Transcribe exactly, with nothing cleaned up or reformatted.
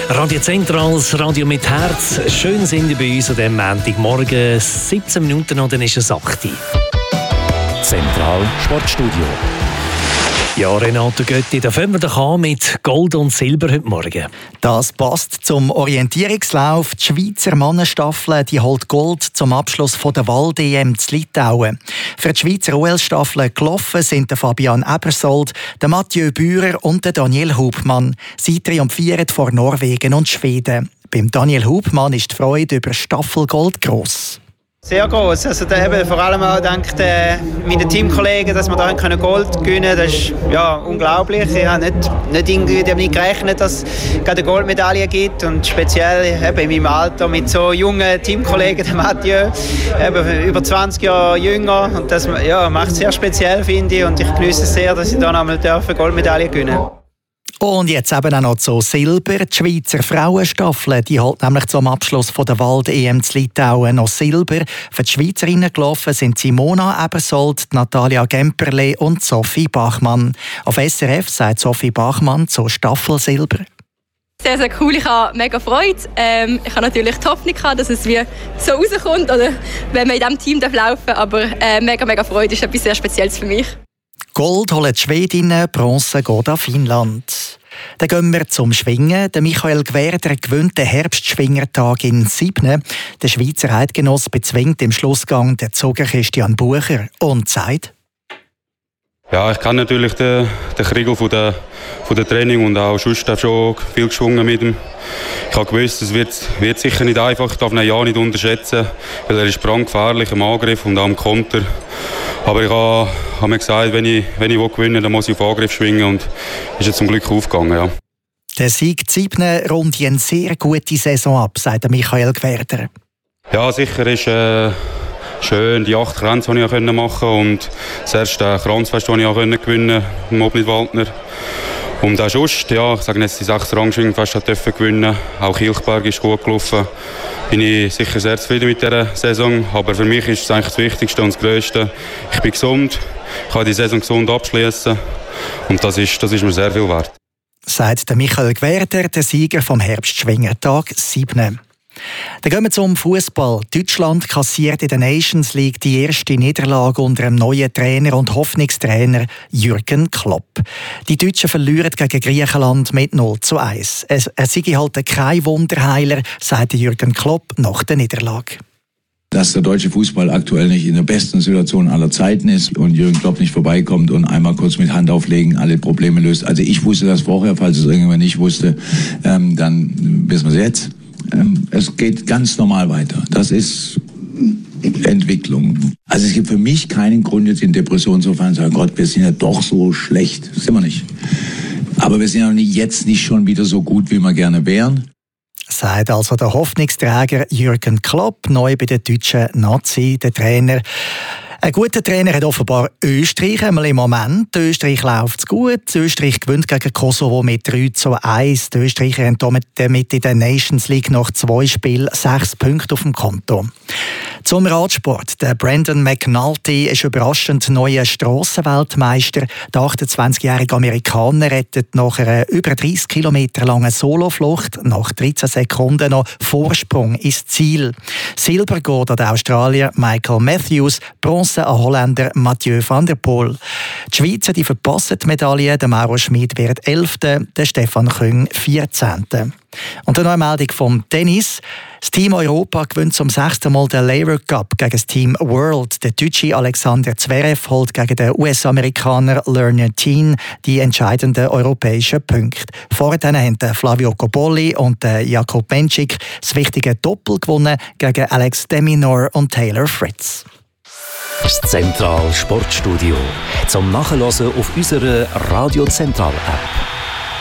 Radio Zentral, das Radio mit Herz. Schön sind Sie bei uns an diesem Montagmorgen. siebzehn Minuten noch, dann ist es acht Uhr. Zentral Sportstudio. Ja, Renato Götti, da fangen wir doch an mit Gold und Silber heute Morgen. Das passt zum Orientierungslauf. Die Schweizer Mannenstaffel die holt Gold zum Abschluss von der Wald-E M zu Litauen. Für die Schweizer O L-Staffel gelaufen sind der Fabian Ebersold, der Mathieu Bührer und der Daniel Hubmann. Sie triumphieren vor Norwegen und Schweden. Beim Daniel Hubmann ist die Freude über Staffelgold gross. Sehr groß. Also da haben vor allem auch dank der, meinen Teamkollegen, dass wir da können Gold gewinnen können. Das ist ja unglaublich. Ich habe nicht, nicht irgendwie damit gerechnet, dass es gerade eine Goldmedaille gibt. Und speziell eben in meinem Alter mit so jungen Teamkollegen, der Mathieu, eben über zwanzig Jahre jünger. Und das ja, macht es sehr speziell, finde ich. Und ich genieße es sehr, dass ich da nochmal eine Goldmedaille gewinnen darf. Und jetzt eben auch noch zu Silber. Die Schweizer Frauenstaffel die holt nämlich zum Abschluss von der Wald-E M zu Litauen noch Silber. Für die Schweizerinnen gelaufen sind Simona Ebersold, Natalia Gemperle und Sophie Bachmann. Auf S R F sagt Sophie Bachmann zu Staffelsilber. Sehr, sehr cool. Ich habe mega Freude. Ähm, ich habe natürlich die Hoffnung gehabt, dass es wie so rauskommt, oder wenn man in diesem Team laufen darf. Aber äh, mega, mega Freude ist etwas sehr Spezielles für mich. Gold holen die Schwedinnen, Bronze geht an Finnland. Dann gehen wir zum Schwingen. Der Michael Gwerder gewinnt den Herbstschwingertag in Sibne. Der Schweizer Eidgenoss bezwingt im Schlussgang den Zoger Christian Bucher und sagt: Ja, ich kenne natürlich den, den Kriegel von der, von der Training und auch sonst schon viel geschwungen mit ihm. Ich habe gewusst, es wird, wird sicher nicht einfach. Ich darf ihn ja nicht unterschätzen, weil er ist brandgefährlich im Angriff und auch im Konter. Aber ich habe, habe mir gesagt, wenn ich, wenn ich gewinnen will, dann muss ich auf Angriff schwingen und ist jetzt zum Glück aufgegangen. Ja. Der Sieg Sibne rundet eine sehr gute Saison ab, sagt Michael Gwerder. Ja, sicher ist äh, schön die acht Kränze, die ich machen konnte und das erste Kranzfest, das ich auch gewinnen konnte, im Obnit Waldner. Und auch sonst, ja, ich sage jetzt, die sechs Rangschwingfeste durfte gewinnen. Auch Kilchberg ist gut gelaufen. Bin ich sicher sehr zufrieden mit dieser Saison. Aber für mich ist es eigentlich das Wichtigste und das Größte. Ich bin gesund, ich kann die Saison gesund abschließen. Und das ist, das ist mir sehr viel wert. Sagt der Michael Gwerder, der Sieger vom Herbstschwingertag Sibne. Dann gehen wir zum Fußball. Deutschland kassiert in der Nations League die erste Niederlage unter einem neuen Trainer und Hoffnungstrainer Jürgen Klopp. Die Deutschen verlieren gegen Griechenland mit null zu eins. Es, es sei halt kein Wunderheiler, sagte Jürgen Klopp nach der Niederlage. Dass der deutsche Fußball aktuell nicht in der besten Situation aller Zeiten ist und Jürgen Klopp nicht vorbeikommt und einmal kurz mit Hand auflegen alle Probleme löst. Also ich wusste das vorher, falls es irgendjemand nicht wusste, ähm, dann wissen wir es jetzt. Ähm, es geht ganz normal weiter. Das ist Entwicklung. Also es gibt für mich keinen Grund, jetzt in Depression zu fallen und zu sagen, Gott, wir sind ja doch so schlecht. Das sind wir nicht. Aber wir sind ja jetzt nicht schon wieder so gut, wie wir gerne wären. Sagt also der Hoffnungsträger Jürgen Klopp, neu bei der deutschen Nazi, der Trainer. Ein guter Trainer hat offenbar Österreich einmal im Moment. Österreich läuft es gut. Österreich gewinnt gegen Kosovo mit drei zu eins. Die Österreicher haben damit in der Nations League nach zwei Spielen sechs Punkte auf dem Konto. Zum Radsport. Der Brandon McNulty ist überraschend neuer Strassenweltmeister. Der achtundzwanzigjährige Amerikaner rettet nach einer über dreißig Kilometer langen Soloflucht nach dreizehn Sekunden noch Vorsprung ins Ziel. Silber geht an den Australier Michael Matthews, Bronze an Holländer Mathieu van der Poel. Die Schweizer die verpassen die Medaille. Der Mauro Schmid wird Elfter, der Stefan Küng Vierzehnter. Und dann noch eine Meldung vom Tennis. Das Team Europa gewinnt zum sechsten Mal den Laver Cup gegen das Team World. Der deutsche Alexander Zverev holt gegen den U S-Amerikaner Lerner Teen die entscheidenden europäischen Punkte. Vorher haben Flavio Cobolli und Jakub Menčík das wichtige Doppel gewonnen gegen Alex de Minaur und Taylor Fritz. Das Zentral Sportstudio zum Nachhören auf unserer Radio Zentral App.